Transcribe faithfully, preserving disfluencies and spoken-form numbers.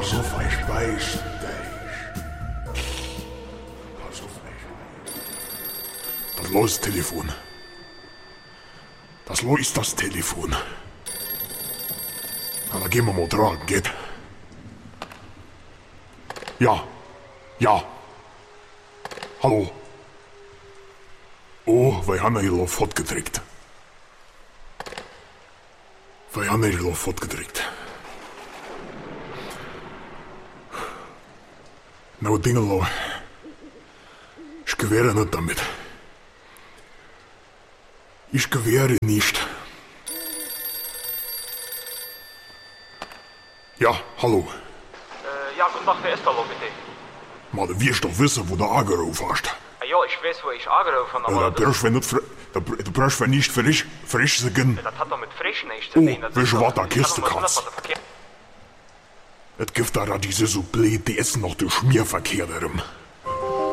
Pass auf, ich beiß dich. Pass auf, ich. Das los Telefon. Das lo ist das Telefon. Na, dann gehen wir mal dran, geht. Ja. Ja. Hallo. Oh, wir haben hier noch fortgedrückt. Wir haben hier noch fortgedrückt. Nou, Dingelo. Ich gewähre nicht damit. Ich gewähre nicht. Ja, hallo. Äh, ja, guten Tag, wer ist da noch bitte? Maar du wirst doch wissen, wo du angerufen hast. Ah, ja, ich weiß, wo ich angerufen habe, Ja, aber... da brauchst du nicht, fr- da, br- du brauchst wenn nicht frisch, frisch sagen. Das hat doch mit Frischen nichts zu Oh, tun. Das weißt du ist was, doch- da das kriegst hat du doch mit Katz. hundertprozentig verkehrt. Es gibt da diese so blöd, die essen noch den Schmierverkehr darum.